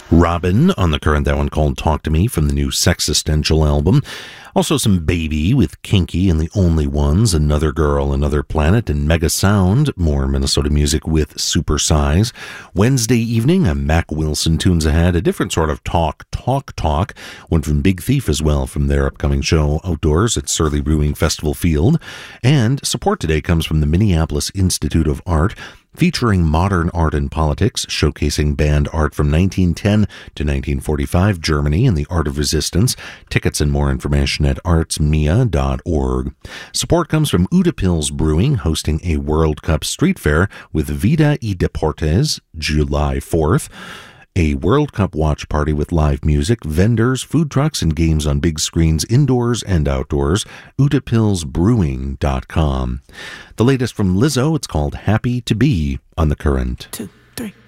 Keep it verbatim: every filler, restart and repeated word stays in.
Robin on the current, that one called Talk to Me from the new Sexistential album. Also some Baby with Kinky and the Only Ones, Another Girl, Another Planet, and Mega Sound, more Minnesota music with Supersize. Wednesday evening, a Mac Wilson Tunes Ahead, a different sort of talk, talk, talk. One from Big Thief as well from their upcoming show outdoors at Surly Brewing Festival Field. And support today comes from the Minneapolis Institute of Art, featuring modern art and politics, showcasing banned art from nineteen ten to nineteen forty-five Germany and the art of resistance. Tickets and more information at arts mia dot org. Support comes from Utapils Brewing, hosting a World Cup street fair with Vida y Deportes, July fourth. A World Cup watch party with live music, vendors, food trucks, and games on big screens indoors and outdoors. utapils brewing dot com. The latest from Lizzo, it's called Happy to Be on The Current. Two, three.